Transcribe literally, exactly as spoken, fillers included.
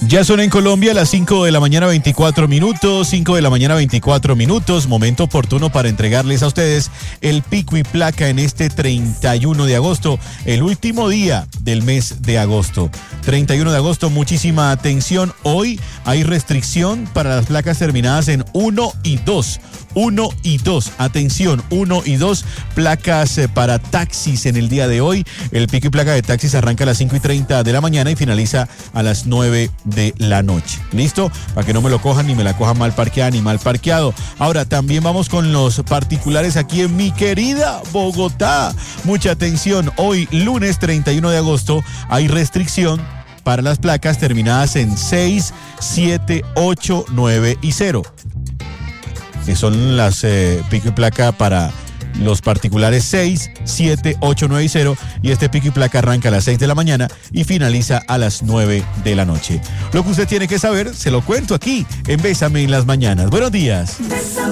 Ya son en Colombia las cinco de la mañana veinticuatro minutos, cinco de la mañana veinticuatro minutos, momento oportuno para entregarles a ustedes el pico y placa en este treinta y uno de agosto, el último día del mes de agosto. treinta y uno de agosto, muchísima atención, hoy hay restricción para las placas terminadas en uno y dos. uno y dos, atención, uno y dos, placas eh, para taxis en el día de hoy. El pico y placa de taxis arranca a las cinco y treinta de la mañana y finaliza a las nueve de la noche. ¿Listo? Para que no me lo cojan ni me la cojan mal parqueada ni mal parqueado. Ahora, también vamos con los particulares aquí en mi querida Bogotá. Mucha atención, hoy lunes treinta y uno de agosto hay restricción para las placas terminadas en seis, siete, ocho, nueve y cero. Que son las eh, pico y placa para los particulares seis, siete, ocho, nueve y cero, y este pico y placa arranca a las seis de la mañana y finaliza a las nueve de la noche. Lo que usted tiene que saber, se lo cuento aquí en Bésame en las Mañanas. Buenos días. Bésame.